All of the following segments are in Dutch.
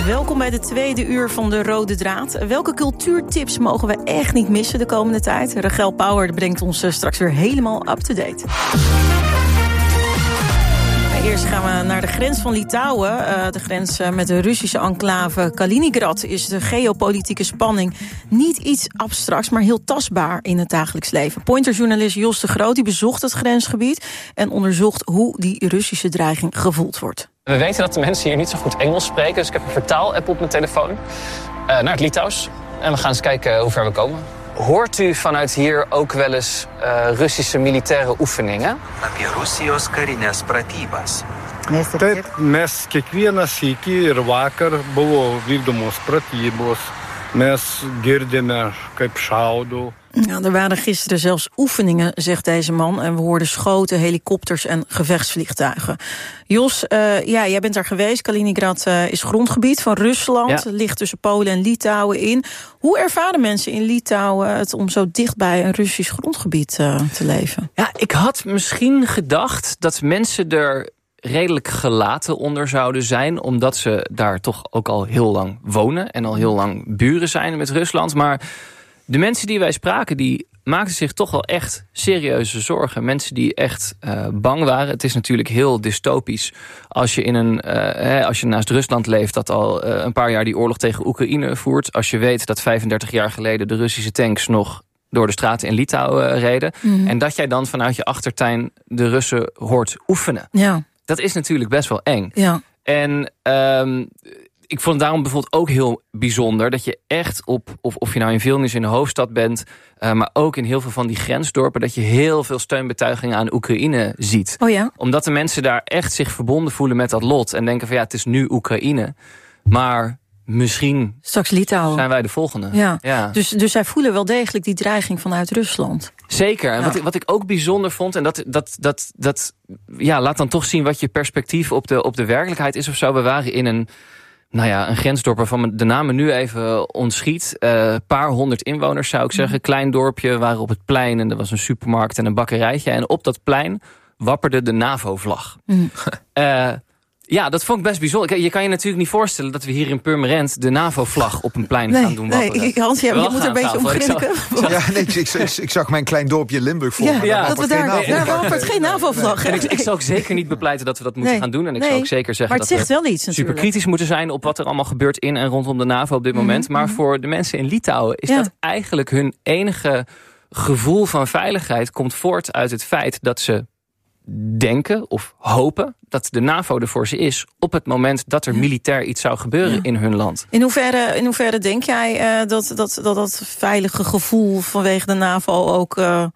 Welkom bij de tweede uur van de Rode Draad. Welke cultuurtips mogen we echt niet missen de komende tijd? Rachel Power brengt ons straks weer helemaal up-to-date. Eerst gaan we naar de grens van Litouwen. De grens met de Russische enclave Kaliningrad is de geopolitieke spanning niet iets abstracts, maar heel tastbaar in het dagelijks leven. Pointer-journalist Jos de Groot die bezocht het grensgebied en onderzocht hoe die Russische dreiging gevoeld wordt. We weten dat de mensen hier niet zo goed Engels spreken, dus ik heb een vertaal-app op mijn telefoon naar het Litouws. En we gaan eens kijken hoe ver we komen. Hoort u vanuit hier ook wel eens Russische militaire oefeningen? Taip, mes kiekvieną sykį ir vakar buvo vykdomos pratybos. Mes girdime kaip šaudo. Ja, er waren gisteren zelfs oefeningen, zegt deze man. En we hoorden schoten, helikopters en gevechtsvliegtuigen. Jos, jij bent daar geweest. Kaliningrad is grondgebied van Rusland. Ja. Ligt tussen Polen en Litouwen in. Hoe ervaren mensen in Litouwen het om zo dicht bij een Russisch grondgebied te leven? Ja, ik had misschien gedacht dat mensen er redelijk gelaten onder zouden zijn, omdat ze daar toch ook al heel lang wonen en al heel lang buren zijn met Rusland. Maar de mensen die wij spraken, die maakten zich toch wel echt serieuze zorgen. Mensen die echt bang waren. Het is natuurlijk heel dystopisch als je als je naast Rusland leeft dat al een paar jaar die oorlog tegen Oekraïne voert. Als je weet dat 35 jaar geleden de Russische tanks nog door de straten in Litouwen reden. Mm. En dat jij dan vanuit je achtertuin de Russen hoort oefenen. Ja. Dat is natuurlijk best wel eng. Ja. En ik vond het daarom bijvoorbeeld ook heel bijzonder dat je echt of je nou in Vilnius in de hoofdstad bent, maar ook in heel veel van die grensdorpen, dat je heel veel steunbetuigingen aan Oekraïne ziet. Oh ja? Omdat de mensen daar echt zich verbonden voelen met dat lot en denken van ja, het is nu Oekraïne, maar misschien straks Litouwen zijn wij de volgende. Ja. Ja. Dus zij voelen wel degelijk die dreiging vanuit Rusland. Zeker. En wat ik ook bijzonder vond, en dat laat dan toch zien wat je perspectief op de werkelijkheid is of zo. We waren in een grensdorp waarvan de naam me nu even ontschiet. Paar honderd inwoners zou ik zeggen. Klein dorpje, waren op het plein en er was een supermarkt en een bakkerijtje. En op dat plein wapperde de NAVO-vlag. Mm. Ja, dat vond ik best bijzonder. Je kan je natuurlijk niet voorstellen dat we hier in Purmerend de NAVO-vlag op een plein gaan doen wapperen. Nee, Hans, je moet er een beetje om grinniken. Ik zag mijn klein dorpje Limburg voor. Ja, dat we daar wappert geen NAVO-vlag. Ik zou ook zeker niet bepleiten dat we dat moeten gaan doen. En ik zou ook zeker zeggen dat we super kritisch moeten zijn op wat er allemaal gebeurt in en rondom de NAVO op dit moment. Maar voor de mensen in Litouwen is dat eigenlijk hun enige gevoel van veiligheid komt voort uit het feit dat ze denken of hopen dat de NAVO er voor ze is op het moment dat er militair iets zou gebeuren in hun land. In hoeverre denk jij dat veilige gevoel vanwege de NAVO ook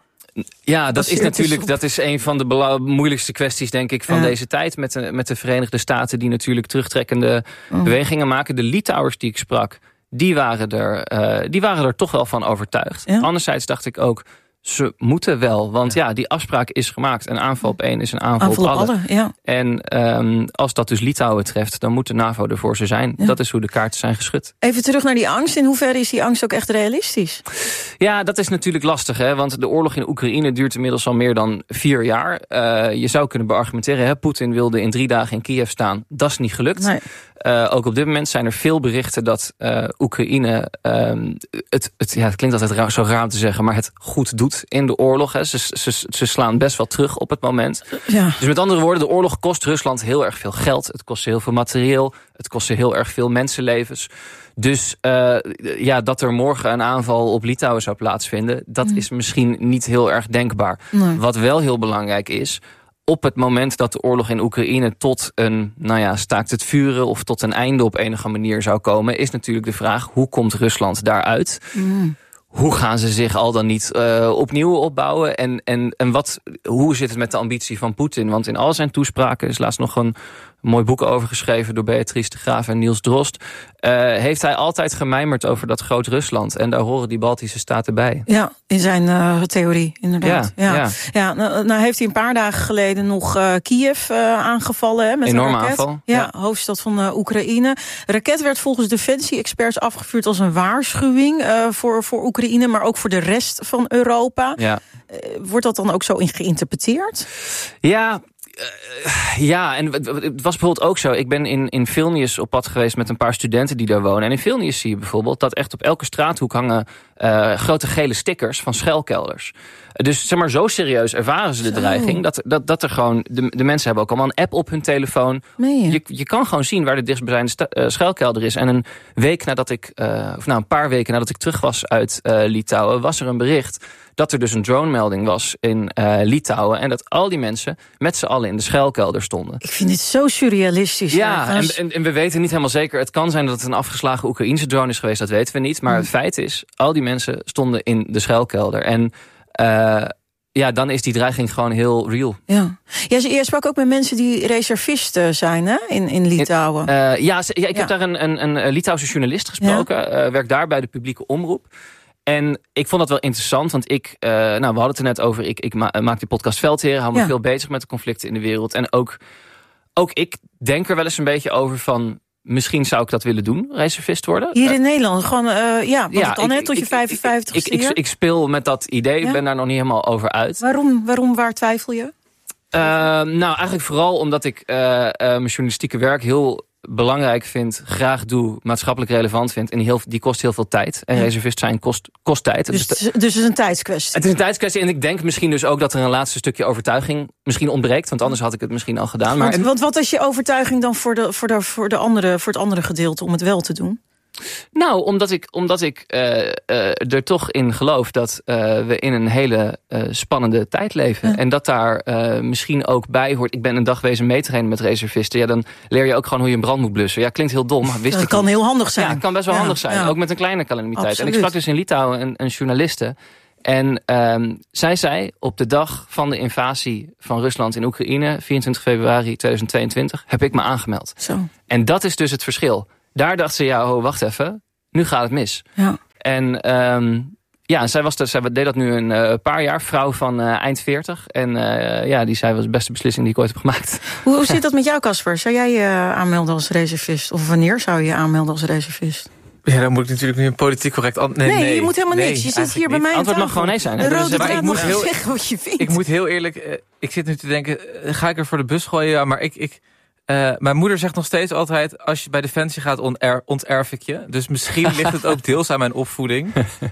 dat is een van de moeilijkste kwesties, denk ik, van deze tijd met de Verenigde Staten, die natuurlijk terugtrekkende bewegingen maken. De Litouwers die ik sprak, die waren er toch wel van overtuigd. Ja. Anderzijds dacht ik ook, ze moeten wel, want die afspraak is gemaakt. Een aanval op één is een aanval op alle. Ja. En als dat dus Litouwen treft, dan moet de NAVO er voor ze zijn. Ja. Dat is hoe de kaarten zijn geschud. Even terug naar die angst. In hoeverre is die angst ook echt realistisch? Ja, dat is natuurlijk lastig, hè? Want de oorlog in Oekraïne duurt inmiddels al meer dan 4 jaar. Je zou kunnen beargumenteren, Poetin wilde in 3 dagen in Kiev staan. Dat is niet gelukt. Nee. Ook op dit moment zijn er veel berichten dat Oekraïne het klinkt altijd zo raar om te zeggen, maar het goed doet in de oorlog. Hè. Ze slaan best wel terug op het moment. Ja. Dus met andere woorden, de oorlog kost Rusland heel erg veel geld. Het kost heel veel materieel. Het kost heel erg veel mensenlevens. Dus dat er morgen een aanval op Litouwen zou plaatsvinden, dat is misschien niet heel erg denkbaar. Nee. Wat wel heel belangrijk is, op het moment dat de oorlog in Oekraïne tot een staakt het vuren of tot een einde op enige manier zou komen, is natuurlijk de vraag, hoe komt Rusland daaruit? Mm. Hoe gaan ze zich al dan niet opnieuw opbouwen? En hoe zit het met de ambitie van Poetin? Want in al zijn toespraken, is laatst nog een mooi boek over geschreven door Beatrice de Graaf en Niels Drost, heeft hij altijd gemijmerd over dat Groot-Rusland. En daar horen die Baltische staten bij. Ja, in zijn theorie, inderdaad. Nou heeft hij een paar dagen geleden nog Kiev aangevallen. Hè, met enorme een raket. Aanval. Ja, hoofdstad van Oekraïne. De raket werd volgens defensie-experts afgevuurd als een waarschuwing voor Oekraïne, maar ook voor de rest van Europa. Ja. Wordt dat dan ook zo geïnterpreteerd? Ja, Ja, en het was bijvoorbeeld ook zo. Ik ben in Vilnius op pad geweest met een paar studenten die daar wonen. En in Vilnius zie je bijvoorbeeld dat echt op elke straathoek hangen grote gele stickers van schuilkelders. Dus zeg maar, zo serieus ervaren ze de dreiging. Dat er gewoon, de mensen hebben ook allemaal een app op hun telefoon. Je kan gewoon zien waar de dichtstbijzijnde schuilkelder is. En een paar weken nadat ik terug was uit Litouwen, was er een bericht dat er dus een drone-melding was in Litouwen. En dat al die mensen met z'n allen in de schuilkelder stonden. Ik vind dit zo surrealistisch. Ja, en we weten niet helemaal zeker. Het kan zijn dat het een afgeslagen Oekraïense drone is geweest. Dat weten we niet. Maar het feit is, al die mensen stonden in de schuilkelder. En dan is die dreiging gewoon heel real. Ja, je sprak ook met mensen die reservisten zijn, hè? In Litouwen. Ik heb daar een Litouwse journalist gesproken. Werkt daar bij de publieke omroep. En ik vond dat wel interessant, want we hadden het er net over. Ik maak die podcast Veldheren, hou me veel bezig met de conflicten in de wereld. En ook ik denk er wel eens een beetje over van, misschien zou ik dat willen doen, reservist worden. Hier in Nederland, gewoon, het kan net tot je 55ste. Ik speel met dat idee, ik ben daar nog niet helemaal over uit. Waar twijfel je? Eigenlijk vooral omdat ik mijn journalistieke werk heel belangrijk vind, graag doe, maatschappelijk relevant vind. En die kost heel veel tijd. En reservist zijn kost tijd. Dus het is een tijdskwestie. Het is een tijdskwestie en ik denk misschien dus ook dat er een laatste stukje overtuiging misschien ontbreekt. Want anders had ik het misschien al gedaan. Want wat is je overtuiging dan voor het andere gedeelte om het wel te doen? Nou, omdat ik er toch in geloof dat we in een hele spannende tijd leven. Ja. En dat daar misschien ook bij hoort. Ik ben een dag wezen meetrainen met reservisten. Ja, dan leer je ook gewoon hoe je een brand moet blussen. Ja, klinkt heel dom. Maar dat kan heel handig zijn. Ja, het kan best wel handig zijn. Ja. Ook met een kleine calamiteit. Absoluut. En ik sprak dus in Litouwen een journaliste. En zij zei, op de dag van de invasie van Rusland in Oekraïne, 24 februari 2022, heb ik me aangemeld. Zo. En dat is dus het verschil. Daar dacht ze, wacht even, nu gaat het mis. Ja. En zij deed dat nu een paar jaar, vrouw van eind 40. En die zei, was de beste beslissing die ik ooit heb gemaakt. Hoe zit dat met jou, Casper? Zou jij je aanmelden als reservist? Of wanneer zou je je aanmelden als reservist? Ja, dan moet ik natuurlijk nu een politiek correct antwoord. Nee, je moet helemaal niks. Je zit hier bij mij. Antwoord mag gewoon nee zijn. Ik moet zeggen wat je vindt. Ik moet heel eerlijk, ik zit nu te denken, ga ik er voor de bus gooien? Ja, maar mijn moeder zegt nog steeds altijd, als je bij Defensie gaat, onterf ik je. Dus misschien ligt het ook deels aan mijn opvoeding.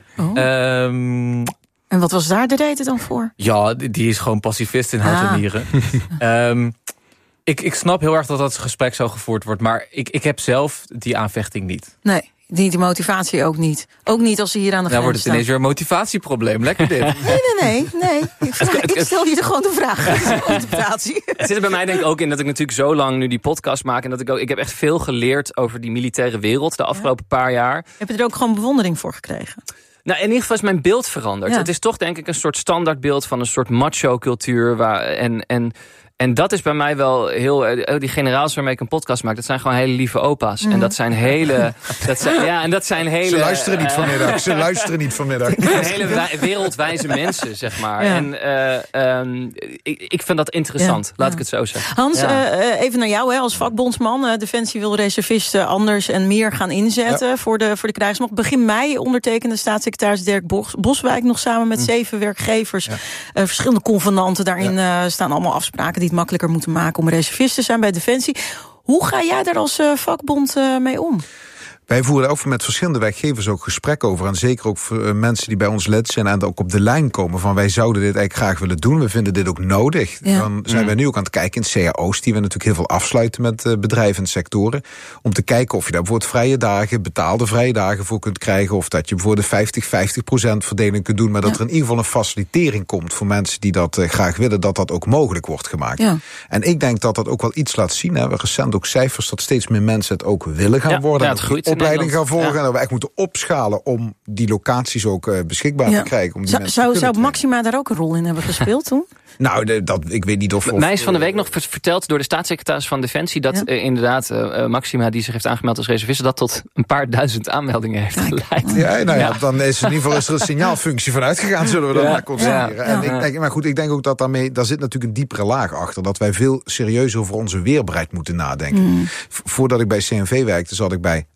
En wat was daar de reden dan voor? Ja, die is gewoon pacifist in hart en nieren. Ik snap heel erg dat dat gesprek zo gevoerd wordt. Maar ik heb zelf die aanvechting niet. Nee. Die motivatie ook niet. Ook niet als ze hier aan de grens wordt het ineens weer een motivatieprobleem. Lekker dit. Nee. Ik stel je er gewoon de vraag. Motivatie. Het zit er bij mij denk ik ook in dat ik natuurlijk zo lang nu die podcast maak. En dat ik heb echt veel geleerd over die militaire wereld de afgelopen paar jaar. Heb je er ook gewoon bewondering voor gekregen? Nou, in ieder geval is mijn beeld veranderd. Ja. Het is toch denk ik een soort standaardbeeld van een soort macho-cultuur. En dat is bij mij wel heel... Die generaals waarmee ik een podcast maak, dat zijn gewoon hele lieve opa's. En dat zijn hele... Ze luisteren niet vanmiddag. Hele wereldwijze mensen, zeg maar. Ja. En ik vind dat interessant, laat ik het zo zeggen. Hans, even naar jou als vakbondsman. Defensie wil reservisten anders en meer gaan inzetten voor de krijgsmacht. Begin mei ondertekende staatssecretaris Dirk Boswijk nog samen met 7 werkgevers. Verschillende convenanten. Daarin staan allemaal afspraken die het makkelijker moeten maken om reservist te zijn bij Defensie. Hoe ga jij daar als vakbond mee om? Wij voeren ook met verschillende werkgevers ook gesprek over. En zeker ook voor mensen die bij ons lid zijn en ook op de lijn komen van wij zouden dit eigenlijk graag willen doen. We vinden dit ook nodig. Ja. Dan zijn wij nu ook aan het kijken in cao's die we natuurlijk heel veel afsluiten met bedrijven en sectoren. Om te kijken of je daar bijvoorbeeld vrije dagen, betaalde vrije dagen voor kunt krijgen. Of dat je bijvoorbeeld 50% verdeling kunt doen. Maar dat er in ieder geval een facilitering komt voor mensen die dat graag willen. Dat ook mogelijk wordt gemaakt. Ja. En ik denk dat dat ook wel iets laat zien. We hebben recent ook cijfers dat steeds meer mensen het ook willen gaan worden. Ja, het groeit. Opleiding gaan volgen en dat we echt moeten opschalen om die locaties ook beschikbaar te krijgen. Om die zou Maxima daar ook een rol in hebben gespeeld toen? Nou, ik weet niet of... Mij is van de week nog verteld door de staatssecretaris van Defensie dat inderdaad Maxima, die zich heeft aangemeld als reservist, dat tot een paar duizend aanmeldingen heeft geleid. Dan is in ieder geval een signaalfunctie van uitgegaan, zullen we dat maar constateren. En ik denk ook dat daar zit natuurlijk een diepere laag achter, dat wij veel serieuzer over onze weerbaarheid moeten nadenken. Voordat ik bij CNV werkte, zat ik bij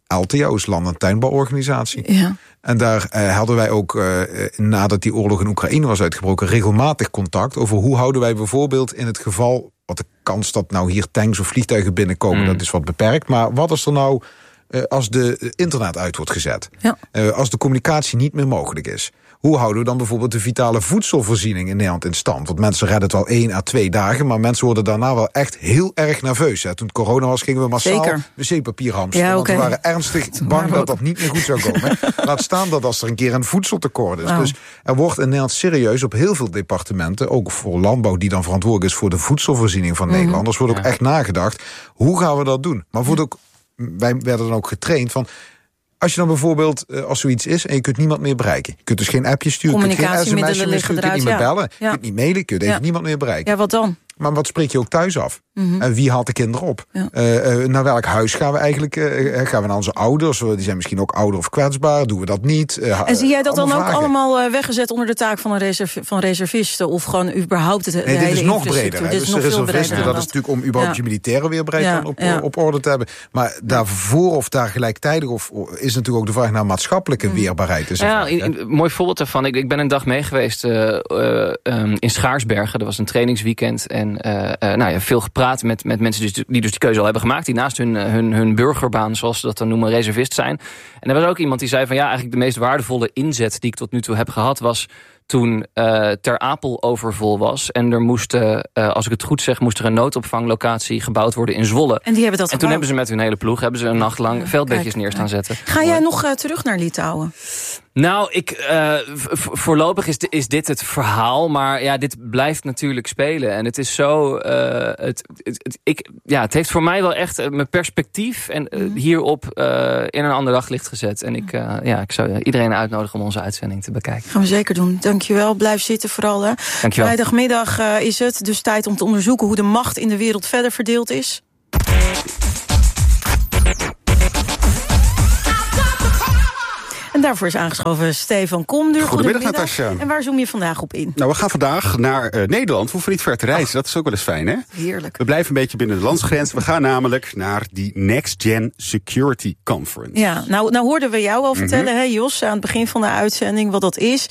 LTO's, Land- en Tuinbouworganisatie. Ja. En daar hadden wij ook, nadat die oorlog in Oekraïne was uitgebroken, regelmatig contact over hoe houden wij bijvoorbeeld in het geval, wat de kans dat nou hier tanks of vliegtuigen binnenkomen, dat is wat beperkt. Maar wat is er nou als de internet uit wordt gezet? Ja. Als de communicatie niet meer mogelijk is? Hoe houden we dan bijvoorbeeld de vitale voedselvoorziening in Nederland in stand? Want mensen redden het wel 1 à 2 dagen... maar mensen worden daarna wel echt heel erg nerveus. Hè. Toen corona was, gingen we massaal wc-papier hamsteren. Want we waren ernstig bang dat dat niet meer goed zou komen. Laat staan dat als er een keer een voedseltekort is. Dus er wordt in Nederland serieus op heel veel departementen... ook voor landbouw die dan verantwoordelijk is voor de voedselvoorziening van Nederlanders... wordt ook echt nagedacht, hoe gaan we dat doen? Maar wordt ook, wij werden dan ook getraind van... Als je dan bijvoorbeeld, als zoiets is en je kunt niemand meer bereiken. Je kunt dus geen appje sturen, je kunt geen sms'je meer sturen, je kunt niet meer bellen. Je kunt niet mailen, je kunt even niemand meer bereiken. Ja, wat dan? Maar wat spreek je ook thuis af? En wie haalt de kinderen op? Ja. Naar welk huis gaan we eigenlijk? Gaan we naar onze ouders? Die zijn misschien ook ouder of kwetsbaar. Doen we dat niet? En zie jij dat dan ook allemaal weggezet onder de taak van reservisten? Of gewoon überhaupt het hele dit is nog breder. Dus de reservisten, dat is natuurlijk om überhaupt je militaire weerbaarheid op orde te hebben. Maar daarvoor of daar gelijktijdig is natuurlijk ook de vraag naar maatschappelijke weerbaarheid. Een mooi voorbeeld daarvan. Ik ben een dag mee geweest in Schaarsbergen. Er was een trainingsweekend en veel gepraat met mensen die dus die keuze al hebben gemaakt. Die naast hun burgerbaan, zoals ze dat dan noemen, reservist zijn. En er was ook iemand die zei van eigenlijk de meest waardevolle inzet die ik tot nu toe heb gehad was toen Ter Apel overvol was. En er moest, als ik het goed zeg, moest er een noodopvanglocatie gebouwd worden in Zwolle. En die hebben dat toen hebben ze met hun hele ploeg een nacht lang veldbedjes neer staan zetten. Ga jij nog terug naar Litouwen? Nou, voorlopig is dit het verhaal, maar dit blijft natuurlijk spelen. En het is zo, het heeft voor mij wel echt mijn perspectief en hierop in een ander daglicht gezet. En ik zou iedereen uitnodigen om onze uitzending te bekijken. Gaan we zeker doen. Dankjewel. Blijf zitten vooral. Hè. Dankjewel. Vrijdagmiddag is het dus tijd om te onderzoeken hoe de macht in de wereld verder verdeeld is. En daarvoor is aangeschoven Stefan Komdur. Goedemiddag, Natasja. En waar zoom je vandaag op in? Nou, we gaan vandaag naar Nederland. We hoeven niet ver te reizen. Dat is ook wel eens fijn, hè? Heerlijk. We blijven een beetje binnen de landsgrens. We gaan namelijk naar die Next Gen Security Conference. Ja, nou hoorden we jou al vertellen, hè, Jos, aan het begin van de uitzending wat dat is.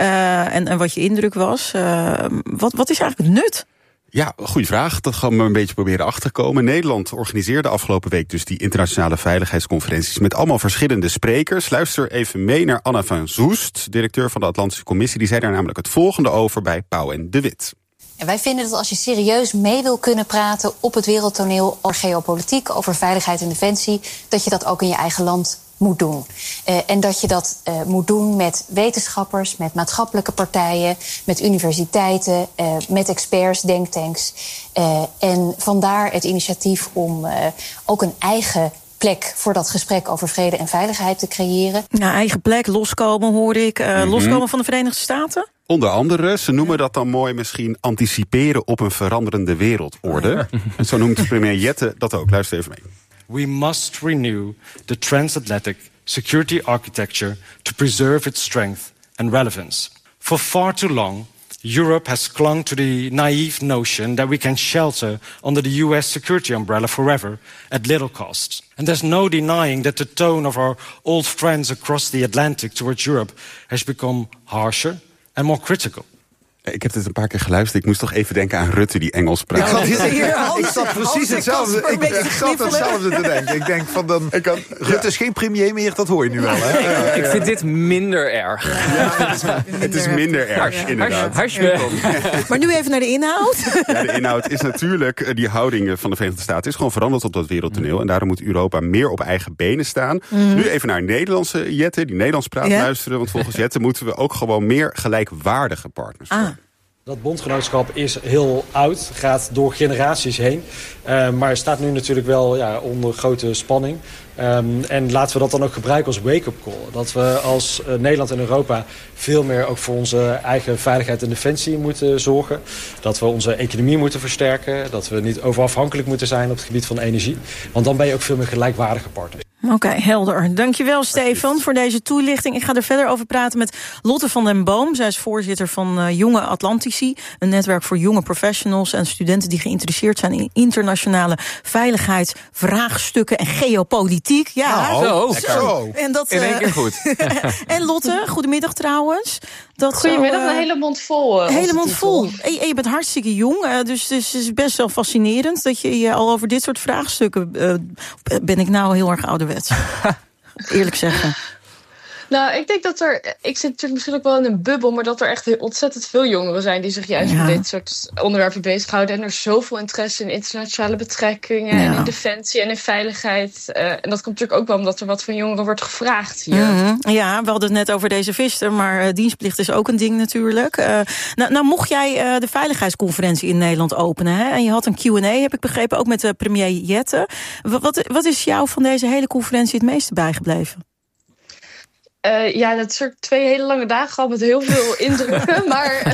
En wat je indruk was. Wat is eigenlijk het nut? Ja, goede vraag. Dat gaan we een beetje proberen achter te komen. Nederland organiseerde afgelopen week dus die internationale veiligheidsconferenties met allemaal verschillende sprekers. Luister even mee naar Anna van Soest, directeur van de Atlantische Commissie. Die zei daar namelijk het volgende over bij Pauw en de Wit. En wij vinden dat als je serieus mee wil kunnen praten op het wereldtoneel over geopolitiek, over veiligheid en defensie, dat je dat ook in je eigen land moet doen. En dat je dat moet doen met wetenschappers, met maatschappelijke partijen, met universiteiten, met experts, denktanks. En vandaar het initiatief om ook een eigen plek voor dat gesprek over vrede en veiligheid te creëren. Ja, eigen plek, loskomen hoorde ik. Loskomen van de Verenigde Staten? Onder andere, ze noemen dat dan mooi misschien anticiperen op een veranderende wereldorde. En zo noemt premier Jette dat ook. Luister even mee. We must renew the transatlantic security architecture to preserve its strength and relevance. For far too long, Europe has clung to the naive notion that we can shelter under the US security umbrella forever at little cost. And there's no denying that the tone of our old friends across the Atlantic towards Europe has become harsher and more critical. Ik heb dit een paar keer geluisterd. Ik moest toch even denken aan Rutte die Engels praat. Ik zat precies hetzelfde. Ik zat hetzelfde te denken. Ik denk van dan. Rutte is geen premier meer, dat hoor je nu wel. Hè? Ik vind dit minder erg. Het is minder erg, inderdaad. Maar nu even naar de inhoud. Ja, de inhoud is natuurlijk, die houding van de Verenigde Staten is gewoon veranderd op dat wereldtoneel. En daarom moet Europa meer op eigen benen staan. Nu even naar Nederlandse Jette, die Nederlands praat, luisteren. Want volgens Jette moeten we ook gewoon meer gelijkwaardige partners worden. Dat bondgenootschap is heel oud, gaat door generaties heen. Maar staat nu natuurlijk wel onder grote spanning. En laten we dat dan ook gebruiken als wake-up call. Dat we als Nederland en Europa veel meer ook voor onze eigen veiligheid en defensie moeten zorgen. Dat we onze economie moeten versterken. Dat we niet overafhankelijk moeten zijn op het gebied van energie. Want dan ben je ook veel meer gelijkwaardige partners. Oké, helder. Dankjewel, Stefan, voor deze toelichting. Ik ga er verder over praten met Lotte van den Boom. Zij is voorzitter van Jonge Atlantici, een netwerk voor jonge professionals en studenten die geïnteresseerd zijn in internationale veiligheidsvraagstukken en geopolitiek. Ja, zo. En dat, in één keer goed. En Lotte, goedemiddag trouwens. Goedemiddag, een hele mond vol. Hele mond vol. En je bent hartstikke jong, dus het is best wel fascinerend dat je al over dit soort vraagstukken... ben ik nou heel erg ouderwets. Eerlijk zeggen. Nou, ik denk dat ik zit natuurlijk misschien ook wel in een bubbel, maar dat er echt ontzettend veel jongeren zijn die zich juist met dit soort onderwerpen bezighouden. En er zoveel interesse in internationale betrekkingen en in defensie en in veiligheid. En dat komt natuurlijk ook wel omdat er wat van jongeren wordt gevraagd hier. Mm-hmm. Ja, we hadden het net over deze vister, maar dienstplicht is ook een ding natuurlijk. Nou mocht jij de veiligheidsconferentie in Nederland openen, hè? En je had een Q&A, heb ik begrepen, ook met premier Jette. Wat is jou van deze hele conferentie het meeste bijgebleven? Dat is 2 hele lange dagen gehad met heel veel indrukken.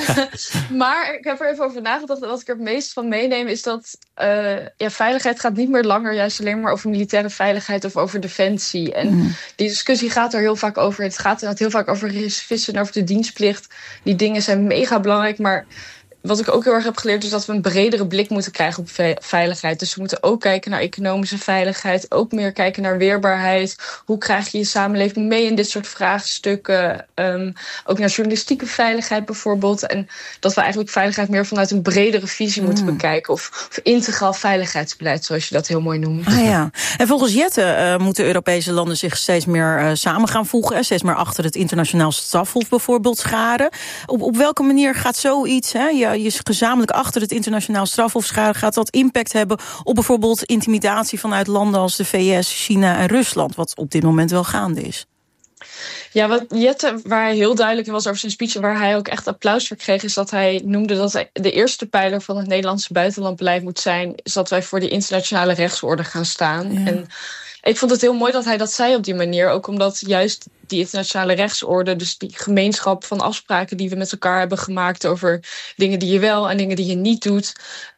Maar ik heb er even over nagedacht. Wat ik er het meest van meeneem is dat veiligheid gaat niet meer langer juist alleen maar over militaire veiligheid of over defensie. En die discussie gaat er heel vaak over. Het gaat er heel vaak over reservisten en over de dienstplicht. Die dingen zijn mega belangrijk, maar... Wat ik ook heel erg heb geleerd is dat we een bredere blik moeten krijgen op veiligheid. Dus we moeten ook kijken naar economische veiligheid. Ook meer kijken naar weerbaarheid. Hoe krijg je je samenleving mee in dit soort vraagstukken? Ook naar journalistieke veiligheid bijvoorbeeld. En dat we eigenlijk veiligheid meer vanuit een bredere visie moeten bekijken. Of integraal veiligheidsbeleid, zoals je dat heel mooi noemt. Ja. En volgens Jette moeten Europese landen zich steeds meer samen gaan voegen. Steeds meer achter het internationaal strafhof bijvoorbeeld scharen. Op welke manier gaat zoiets... je gezamenlijk achter het internationaal strafhof scharen, gaat dat impact hebben op bijvoorbeeld intimidatie vanuit landen als de VS, China en Rusland, wat op dit moment wel gaande is? Ja, wat Jette, waar hij heel duidelijk was over zijn speech, waar hij ook echt applaus voor kreeg, is dat hij noemde dat de eerste pijler van het Nederlandse buitenlandbeleid moet zijn, is dat wij voor die internationale rechtsorde gaan staan. Ja. En ik vond het heel mooi dat hij dat zei op die manier, ook omdat juist die internationale rechtsorde, dus die gemeenschap van afspraken die we met elkaar hebben gemaakt over dingen die je wel en dingen die je niet doet,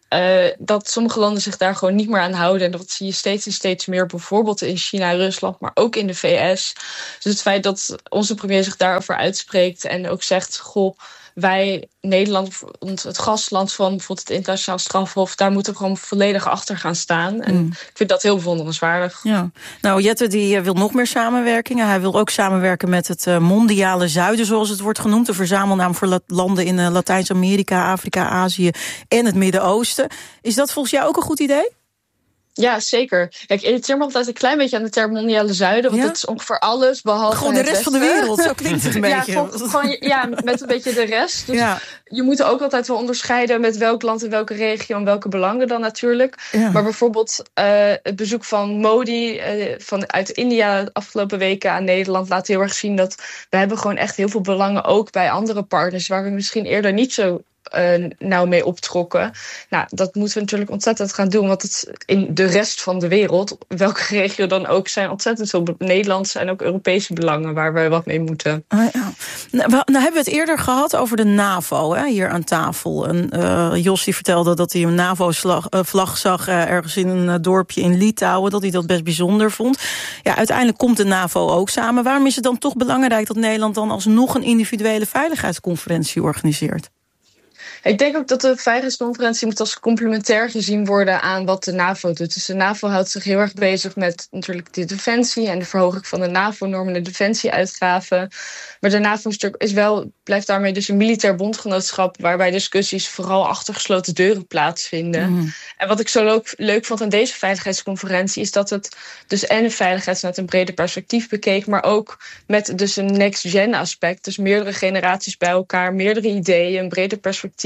dat sommige landen zich daar gewoon niet meer aan houden. En dat zie je steeds en steeds meer, bijvoorbeeld in China en Rusland, maar ook in de VS. Dus het feit dat onze premier zich daarover uitspreekt en ook zegt, goh, wij, Nederland, het gastland van bijvoorbeeld het internationaal strafhof, daar moeten we gewoon volledig achter gaan staan. En ik vind dat heel bewonderenswaardig. Ja. Nou, Jette die wil nog meer samenwerkingen. Hij wil ook samenwerken met het mondiale zuiden, zoals het wordt genoemd. De verzamelnaam voor landen in Latijns-Amerika, Afrika, Azië en het Midden-Oosten. Is dat volgens jou ook een goed idee? Ja, zeker. Kijk, ik irriteer me altijd een klein beetje aan de term mondiale zuiden. Want dat is ongeveer alles, behalve gewoon de rest van de wereld, zo klinkt het een beetje. Gewoon, met een beetje de rest. Dus je moet ook altijd wel onderscheiden met welk land en welke regio en welke belangen dan natuurlijk. Ja. Maar bijvoorbeeld het bezoek van Modi uit India de afgelopen weken aan Nederland laat heel erg zien dat we hebben gewoon echt heel veel belangen ook bij andere partners waar we misschien eerder niet zo nou mee optrokken. Nou, dat moeten we natuurlijk ontzettend gaan doen, want het in de rest van de wereld, welke regio dan ook, zijn ontzettend veel Nederlandse en ook Europese belangen waar we wat mee moeten. Nou, hebben we het eerder gehad over de NAVO, hier aan tafel. En Jos die vertelde dat hij een NAVO-vlag zag ergens in een dorpje in Litouwen, dat hij dat best bijzonder vond. Ja, uiteindelijk komt de NAVO ook samen. Waarom is het dan toch belangrijk dat Nederland dan alsnog een individuele veiligheidsconferentie organiseert? Ik denk ook dat de veiligheidsconferentie moet als complementair gezien worden aan wat de NAVO doet. Dus de NAVO houdt zich heel erg bezig met natuurlijk de defensie en de verhoging van de NAVO-normen, de defensieuitgaven. Maar de NAVO blijft daarmee dus een militair bondgenootschap waarbij discussies vooral achter gesloten deuren plaatsvinden. En wat ik zo leuk vond aan deze veiligheidsconferentie is dat het dus en de veiligheid vanuit een breder perspectief bekeek, maar ook met dus een next-gen aspect. Dus meerdere generaties bij elkaar, meerdere ideeën, een breder perspectief.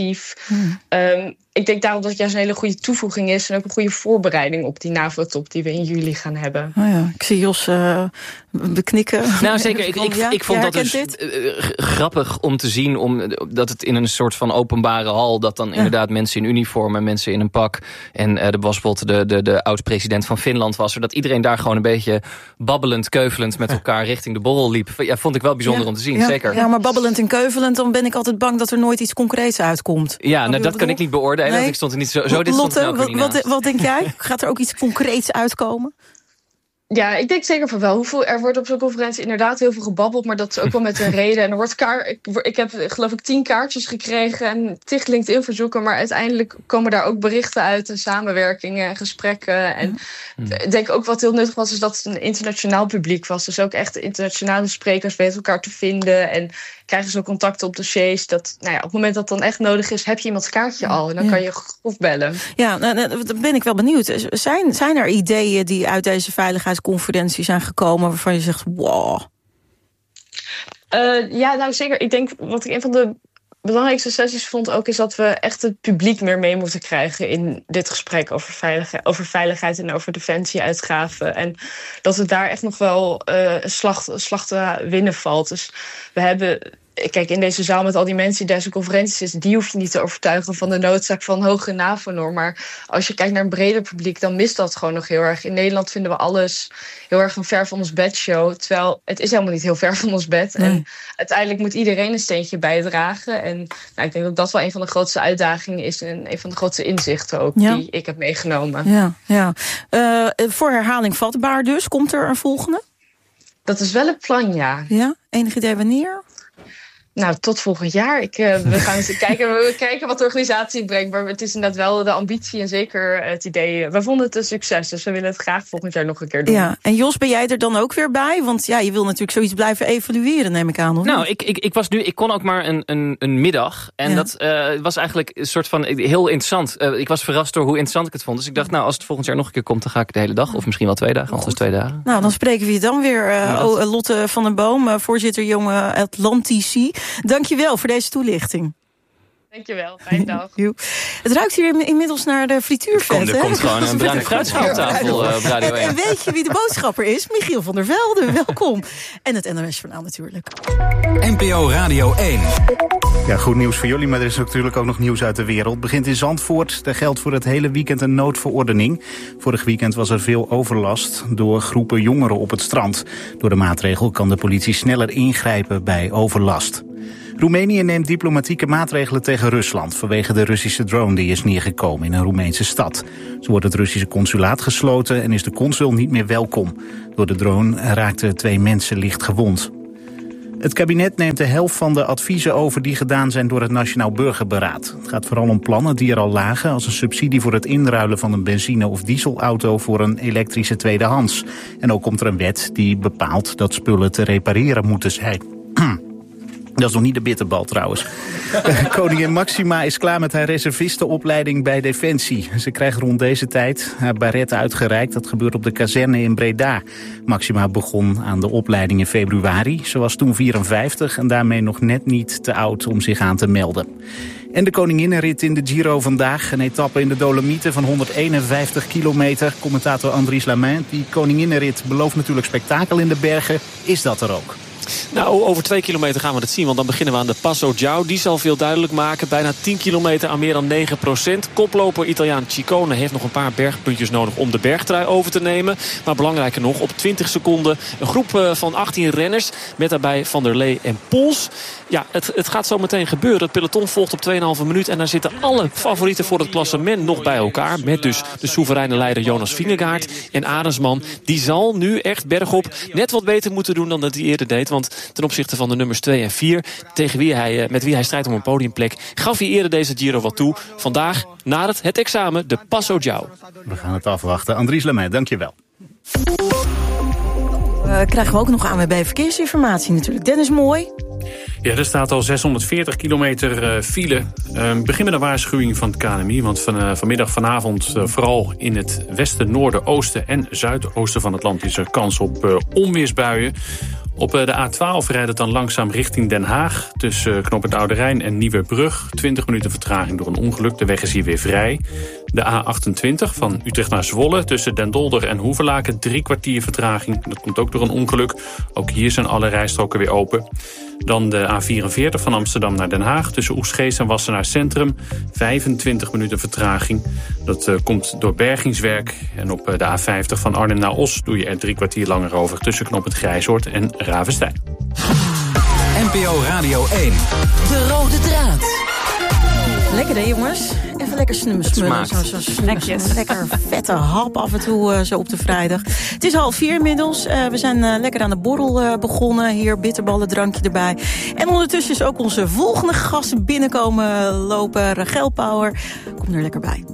Ik denk daarom dat het juist een hele goede toevoeging is en ook een goede voorbereiding op die NAVO-top die we in juli gaan hebben. Oh ja, ik zie Jos beknikken. Nou zeker, ik vond dat dus grappig om te zien, dat het in een soort van openbare hal, dat dan inderdaad mensen in uniform en mensen in een pak en er was bijvoorbeeld de oud-president van Finland was er, dat iedereen daar gewoon een beetje babbelend, keuvelend met elkaar richting de borrel liep. Ja, vond ik wel bijzonder om te zien, zeker. Ja, maar babbelend en keuvelend, dan ben ik altijd bang dat er nooit iets concreets uitkomt. Ja, nou, dat kan ik niet beoordelen. Nee. Want ik stond er niet zo dit Lotte, stond er ook niet naast. Wat denk jij? Gaat er ook iets concreets uitkomen? Ja, ik denk zeker van wel. Er wordt op zo'n conferentie inderdaad heel veel gebabbeld, maar dat is ook wel met een reden. En ik heb geloof ik 10 kaartjes gekregen en 10 LinkedIn-verzoeken, maar uiteindelijk komen daar ook berichten uit en samenwerkingen en gesprekken. En ik denk ook wat heel nuttig was, is dat het een internationaal publiek was. Dus ook echt internationale sprekers weten elkaar te vinden en krijgen zo contacten op dossiers. Dat, op het moment dat het dan echt nodig is, heb je iemands kaartje al. En dan kan je of bellen. Ja, dan ben ik wel benieuwd. Zijn er ideeën die uit deze veiligheidsconferentie zijn gekomen waarvan je zegt, wow? Zeker. Ik denk, wat ik een van de belangrijkste sessies vond ook, is dat we echt het publiek meer mee moeten krijgen in dit gesprek over veiligheid en over defensieuitgaven. En dat het daar echt nog wel slag te winnen valt. Dus we hebben, kijk, in deze zaal met al die mensen die deze conferenties zitten, die hoef je niet te overtuigen van de noodzaak van hoge NAVO-norm. Maar als je kijkt naar een breder publiek, dan mist dat gewoon nog heel erg. In Nederland vinden we alles heel erg een ver van ons bed show. Terwijl het is helemaal niet heel ver van ons bed. Nee. En uiteindelijk moet iedereen een steentje bijdragen. En ik denk dat dat wel een van de grootste uitdagingen is en een van de grootste inzichten ook die ik heb meegenomen. Ja. Voor herhaling vatbaar dus. Komt er een volgende? Dat is wel een plan, ja. Ja? Enig idee wanneer? Nou, tot volgend jaar. We gaan eens kijken wat de organisatie brengt. Maar het is inderdaad wel de ambitie en zeker het idee. We vonden het een succes, dus we willen het graag volgend jaar nog een keer doen. Ja. En Jos, ben jij er dan ook weer bij? Want je wil natuurlijk zoiets blijven evalueren, neem ik aan. Of nou, ik kon ook maar een middag. En dat was eigenlijk een soort van heel interessant. Ik was verrast door hoe interessant ik het vond. Dus ik dacht, als het volgend jaar nog een keer komt, dan ga ik de hele dag. Of misschien wel 2 dagen, anders 2 dagen. Nou, dan spreken we je dan weer. Lotte van den Boom, voorzitter Jonge Atlantici. Dankjewel voor deze toelichting. Dankjewel, fijne dag. Het ruikt hier inmiddels naar de frituurvet. Er komt gewoon een bruine fruitschaal op tafel op Radio 1. En weet je wie de boodschapper is? Michiel van der Velde, welkom. En het NOS-journaal natuurlijk. NPO Radio 1. Ja, goed nieuws voor jullie, maar er is natuurlijk ook nog nieuws uit de wereld. Het begint in Zandvoort. Er geldt voor het hele weekend een noodverordening. Vorig weekend was er veel overlast door groepen jongeren op het strand. Door de maatregel kan de politie sneller ingrijpen bij overlast. Roemenië neemt diplomatieke maatregelen tegen Rusland vanwege de Russische drone die is neergekomen in een Roemeense stad. Zo wordt het Russische consulaat gesloten en is de consul niet meer welkom. Door de drone raakten 2 mensen licht gewond. Het kabinet neemt de helft van de adviezen over die gedaan zijn door het Nationaal Burgerberaad. Het gaat vooral om plannen die er al lagen als een subsidie voor het inruilen van een benzine- of dieselauto voor een elektrische tweedehands. En ook komt er een wet die bepaalt dat spullen te repareren moeten zijn. Dat is nog niet de bitterbal trouwens. Koningin Maxima is klaar met haar reservistenopleiding bij Defensie. Ze krijgt rond deze tijd haar baret uitgereikt. Dat gebeurt op de kazerne in Breda. Maxima begon aan de opleiding in februari. Ze was toen 54 en daarmee nog net niet te oud om zich aan te melden. En de koninginnenrit in de Giro vandaag. Een etappe in de Dolomieten van 151 kilometer. Commentator Andries Lamain. Die koninginnenrit belooft natuurlijk spektakel in de bergen. Is dat er ook? Nou, over 2 kilometer gaan we het zien, want dan beginnen we aan de Passo Giao. Die zal veel duidelijk maken. Bijna 10 kilometer aan meer dan 9%. Koploper Italiaan Ciccone heeft nog een paar bergpuntjes nodig om de bergtrui over te nemen. Maar belangrijker nog, op 20 seconden een groep van 18 renners. Met daarbij Van der Lee en Poels. Ja, het gaat zo meteen gebeuren. Het peloton volgt op 2,5 minuut. En daar zitten alle favorieten voor het klassement nog bij elkaar. Met dus de soevereine leider Jonas Vingegaard en Arendsman. Die zal nu echt bergop net wat beter moeten doen dan dat hij eerder deed. Want ten opzichte van de nummers 2 en 4... met wie hij strijdt om een podiumplek, gaf hij eerder deze Giro wat toe. Vandaag, na het examen, de Passo Giao. We gaan het afwachten. Andries Lemay, dankjewel. Krijgen we ook nog ANWB verkeersinformatie natuurlijk. Dennis Mooi. Ja, er staat al 640 kilometer file. Begin met een waarschuwing van het KNMI. Want vanavond vooral in het westen, noorden, oosten en zuidoosten van het land is er kans op onweersbuien. Op de A12 rijdt het dan langzaam richting Den Haag. Tussen knooppunt Oude Rijn en Nieuwebrug. 20 minuten vertraging door een ongeluk. De weg is hier weer vrij. De A28 van Utrecht naar Zwolle. Tussen Den Dolder en Hoevelaken 3 kwartier vertraging. Dat komt ook door een ongeluk. Ook hier zijn alle rijstroken weer open. Dan de A44 van Amsterdam naar Den Haag. Tussen Oegstgeest en Wassenaar Centrum. 25 minuten vertraging. Dat komt door bergingswerk. En op de A50 van Arnhem naar Os doe je er 3 kwartier langer over. Tussen knooppunt Grijzoord en NPO Radio 1. De rode draad. Lekker hè jongens? Even lekker smullen. Zo snackjes. Lekker vette hap af en toe zo op de vrijdag. Het is 3:30 inmiddels. We zijn lekker aan de borrel begonnen. Hier bitterballen, drankje erbij. En ondertussen is ook onze volgende gast binnenkomen lopen. Rachel Power. Kom er lekker bij.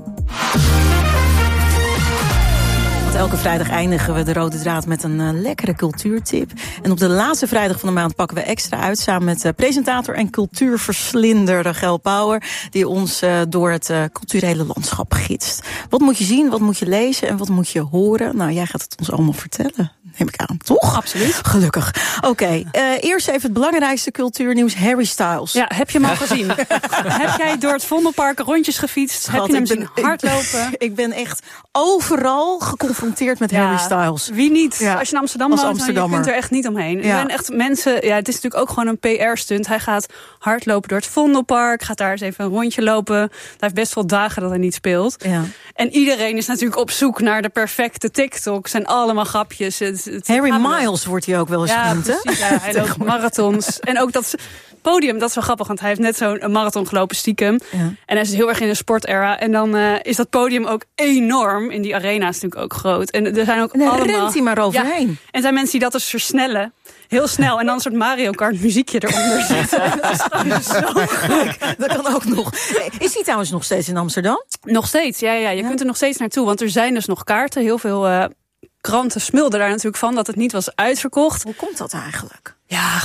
Elke vrijdag eindigen we de rode draad met een lekkere cultuurtip. En op de laatste vrijdag van de maand pakken we extra uit... samen met presentator en cultuurverslinder Rachel Power... die ons door het culturele landschap gidst. Wat moet je zien, wat moet je lezen en wat moet je horen? Nou, jij gaat het ons allemaal vertellen, neem ik aan, toch? Absoluut. Gelukkig. Oké, eerst even het belangrijkste cultuurnieuws. Harry Styles. Ja, heb je hem al gezien? Heb jij door het Vondelpark rondjes gefietst? Schat, heb je hem zien hardlopen? Ik ben echt overal geconfronteerd met Harry Styles. Wie niet? Ja. Als je in Amsterdam woont, je kunt er echt niet omheen. Er zijn echt mensen... Ja, het is natuurlijk ook gewoon een PR-stunt. Hij gaat hardlopen door het Vondelpark. Gaat daar eens even een rondje lopen. Hij heeft best wel dagen dat hij niet speelt. Ja. En iedereen is natuurlijk op zoek naar de perfecte TikTok. Zijn allemaal grapjes. Harry Miles wordt hij ook wel eens genoemd, hè? Ja, hij loopt marathons. En ook dat podium, dat is wel grappig, want hij heeft net zo'n marathon gelopen stiekem. Ja. En hij is heel erg in de sportera. En dan is dat podium ook enorm. In die arena is natuurlijk ook groot. En er zijn ook allemaal... rent hij maar overheen. Ja, en zijn mensen die dat dus versnellen. Heel snel. En dan een soort Mario Kart muziekje eronder zitten. Dat is zo gek. Dat kan ook nog. Is hij trouwens nog steeds in Amsterdam? Nog steeds, ja. Je kunt er nog steeds naartoe. Want er zijn dus nog kaarten. Heel veel kranten smulden daar natuurlijk van dat het niet was uitverkocht. Hoe komt dat eigenlijk?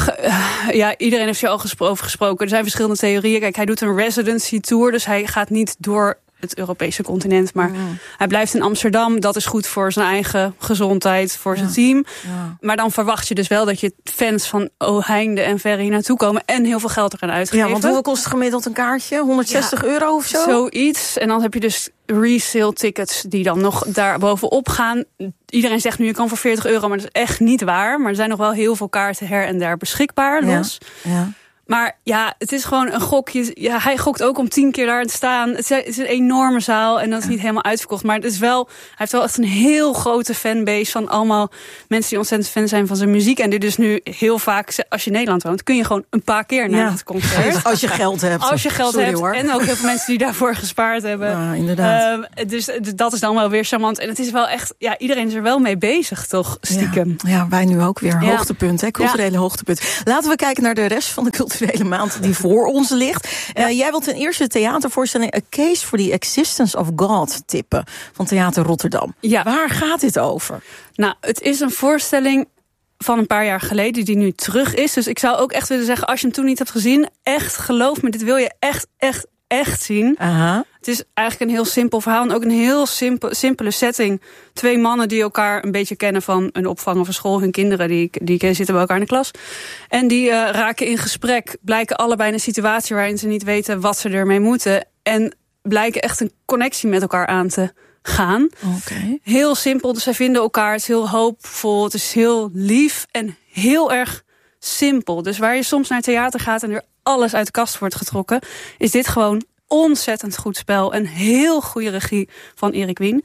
Ja, iedereen heeft hier al over gesproken. Er zijn verschillende theorieën. Kijk, hij doet een residency tour. Dus hij gaat niet door het Europese continent. Maar hij blijft in Amsterdam. Dat is goed voor zijn eigen gezondheid, voor zijn team. Ja. Maar dan verwacht je dus wel dat je fans van heinde en verre hier naartoe komen. En heel veel geld eraan uitgeven. Ja, want hoeveel kost gemiddeld een kaartje? 160 euro of zo? Zoiets. En dan heb je dus resale tickets die dan nog daar bovenop gaan. Iedereen zegt nu je kan voor 40 euro, maar dat is echt niet waar. Maar er zijn nog wel heel veel kaarten her en daar beschikbaar los. Ja. Maar ja, het is gewoon een gokje. Ja, hij gokt ook om 10 keer daar te staan. Het is een enorme zaal en dat is niet helemaal uitverkocht. Maar het is wel, hij heeft wel echt een heel grote fanbase van allemaal mensen die ontzettend fan zijn van zijn muziek. En dit is nu heel vaak, als je in Nederland woont, kun je gewoon een paar keer naar het concert. Als je geld hebt. Als je geld hebt. Hoor. En ook heel veel mensen die daarvoor gespaard hebben. Ja, inderdaad. Dus dat is dan wel weer charmant. En het is wel echt, ja, iedereen is er wel mee bezig, toch? Stiekem. Ja, wij nu ook weer. Hoogtepunt, hè? Culturele hoogtepunt. Laten we kijken naar de rest van de culturele maand die voor ons ligt. Jij wilt ten eerste de theatervoorstelling A Case for the Existence of God tippen van Theater Rotterdam. Ja. Waar gaat dit over? Nou, het is een voorstelling van een paar jaar geleden die nu terug is. Dus ik zou ook echt willen zeggen, als je hem toen niet hebt gezien, echt geloof me, dit wil je echt zien. Aha. Het is eigenlijk een heel simpel verhaal en ook een heel simpele setting. 2 mannen die elkaar een beetje kennen van een opvang of een school. Hun kinderen die zitten bij elkaar in de klas. En die raken in gesprek, blijken allebei in een situatie waarin ze niet weten wat ze ermee moeten. En blijken echt een connectie met elkaar aan te gaan. Okay. Heel simpel, dus zij vinden elkaar. Het is heel hoopvol, het is heel lief en heel erg simpel. Dus waar je soms naar theater gaat en er alles uit de kast wordt getrokken, is dit gewoon ontzettend goed spel. Een heel goede regie van Erik Wien.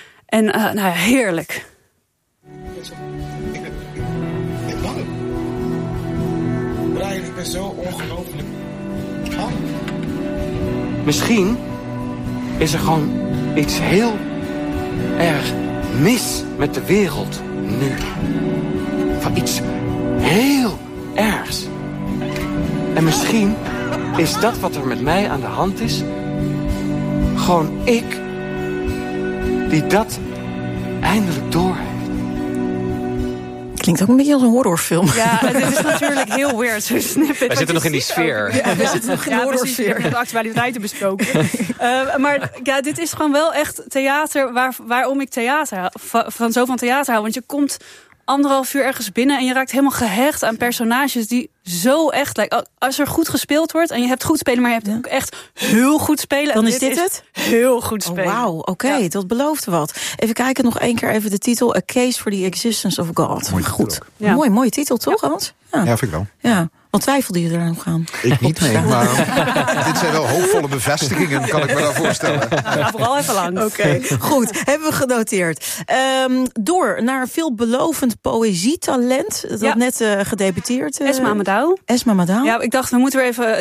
En heerlijk. Ik ben bang. Brian, ik ben zo ongelooflijk bang. Misschien is er gewoon iets heel erg mis met de wereld nu. Van iets heel ergs. En misschien is dat wat er met mij aan de hand is, gewoon ik die dat eindelijk doorheeft. Klinkt ook een beetje als een horrorfilm. Ja, dit is natuurlijk heel weird. Zo snippet. Wij zitten nog in die sfeer. Ja, we zitten nog in de horrorsfeer. We hebben de actualiteiten besproken. Maar ja, dit is gewoon wel echt theater waarom ik van theater hou. Want je komt 1,5 uur ergens binnen en je raakt helemaal gehecht aan personages die zo echt lijken. Als er goed gespeeld wordt en je hebt goed spelen, maar je hebt ook echt heel goed spelen. Dan is dit het? Heel goed spelen. Oh, wauw, oké, dat belooft wat. Even kijken, nog 1 keer even de titel. A Case for the Existence of God. Mooi goed. Ja. Mooie titel, toch, Hans? Ja, vind ik wel. Ja. Wat twijfelde je er nog aan? Ik niet, nee. Maar dit zijn wel hoopvolle bevestigingen, kan ik me daar voorstellen. Nou, vooral even langs. Oké, goed. Hebben we genoteerd. Door naar een veelbelovend poëzietalent. Dat net gedebuteerd. Esma Madou. Esma Madou. Ja, ik dacht, we moeten weer even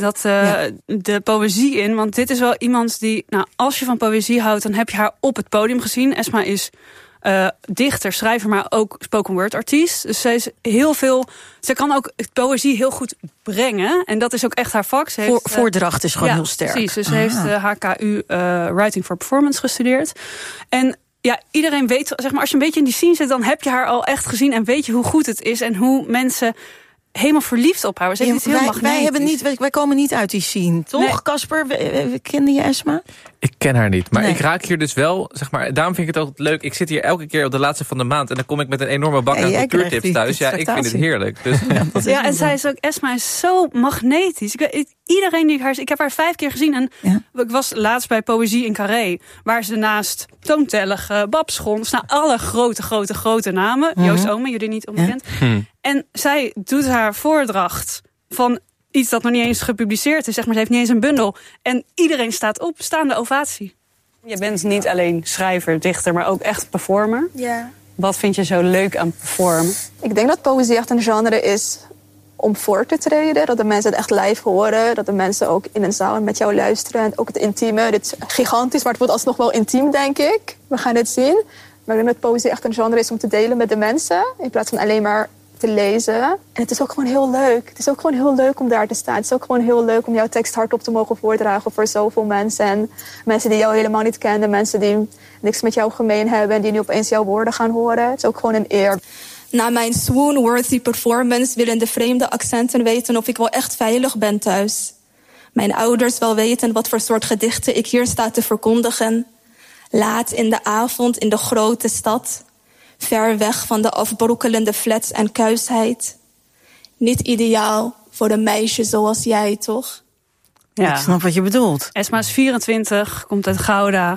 de poëzie in. Want dit is wel iemand die, als je van poëzie houdt, dan heb je haar op het podium gezien. Esma is dichter, schrijver, maar ook spoken word artiest. Dus zij is heel veel. Ze kan ook poëzie heel goed brengen. En dat is ook echt haar vak. Ze heeft, voordracht is gewoon heel sterk. Precies. Dus ze heeft HKU Writing for Performance gestudeerd. En ja, iedereen weet, zeg maar, als je een beetje in die scene zit, dan heb je haar al echt gezien en weet je hoe goed het is en hoe mensen helemaal verliefd op haar. Wij komen niet uit die scene, toch? Casper, kende je Esma? Ik ken haar niet, maar ik raak hier dus wel, zeg maar, daarom vind ik het ook leuk. Ik zit hier elke keer op de laatste van de maand en dan kom ik met een enorme bak aan cultuurtips thuis. Ja, ik vind het heerlijk. Dus, en zij is ook, Esma is zo magnetisch. Iedereen die haar, ik heb haar 5 keer gezien en ik was laatst bij Poëzie in Carré, waar ze naast Toon Tellige, Bab Schons, alle grote namen, Joost Omen, jullie niet onbekend. En zij doet haar voordracht van iets dat nog niet eens gepubliceerd is. Zeg maar, ze heeft niet eens een bundel. En iedereen staat op, staande ovatie. Je bent niet alleen schrijver, dichter, maar ook echt performer. Ja. Wat vind je zo leuk aan performen? Ik denk dat poëzie echt een genre is om voor te treden. Dat de mensen het echt live horen. Dat de mensen ook in een zaal met jou luisteren. En ook het intieme. Dit is gigantisch, maar het wordt alsnog wel intiem, denk ik. We gaan het zien. Maar ik denk dat poëzie echt een genre is om te delen met de mensen. In plaats van alleen maar te lezen. En het is ook gewoon heel leuk. Het is ook gewoon heel leuk om daar te staan. Het is ook gewoon heel leuk om jouw tekst hardop te mogen voordragen voor zoveel mensen. En mensen die jou helemaal niet kennen. Mensen die niks met jou gemeen hebben en die nu opeens jouw woorden gaan horen. Het is ook gewoon een eer. Na mijn swoon-worthy performance willen de vreemde accenten weten of ik wel echt veilig ben thuis. Mijn ouders wel weten wat voor soort gedichten ik hier sta te verkondigen. Laat in de avond in de grote stad. Ver weg van de afbrokkelende flats en kuisheid. Niet ideaal voor een meisje zoals jij, toch? Ja. Ik snap wat je bedoelt. Esma is 24, komt uit Gouda.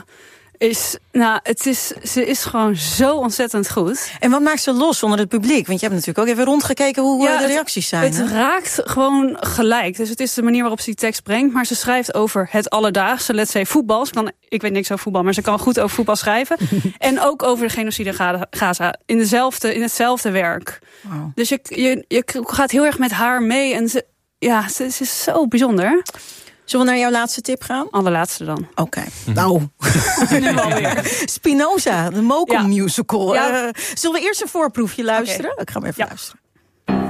Ze is gewoon zo ontzettend goed. En wat maakt ze los onder het publiek? Want je hebt natuurlijk ook even rondgekeken hoe de reacties zijn. Het raakt gewoon gelijk. Dus het is de manier waarop ze die tekst brengt. Maar ze schrijft over het alledaagse, let's say voetbal. Ik weet niks over voetbal, maar ze kan goed over voetbal schrijven. En ook over de genocide Gaza. In hetzelfde werk. Wow. Dus je gaat heel erg met haar mee. En ze is zo bijzonder. Zullen we naar jouw laatste tip gaan? Allerlaatste dan. Oké. Nou. Nu alweer. Spinoza, de Mokum musical. Ja. Zullen we eerst een voorproefje luisteren? Ik ga hem even luisteren.